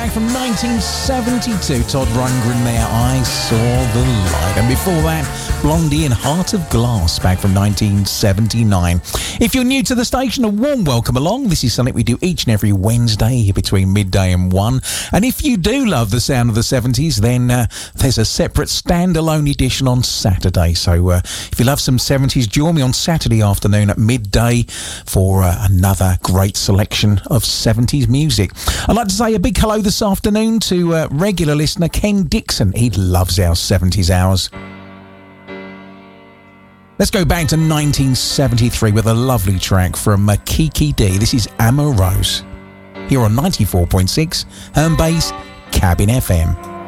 back from 1972. Todd Rundgren there, I Saw the Light. And before that, Blondie and Heart of Glass, back from 1979. If you're new to the station, a warm welcome along. This is something we do each and every Wednesday between midday and 1. And if you do love the sound of the 70s, then there's a separate standalone edition on Saturday. So if you love some 70s, join me on Saturday afternoon at midday for another great selection of 70s music. I'd like to say a big hello this afternoon to regular listener Ken Dixon. He loves our 70s hours. Let's go back to 1973 with a lovely track from Kiki D. This is Amorose, here on 94.6 Home Base Cabin FM.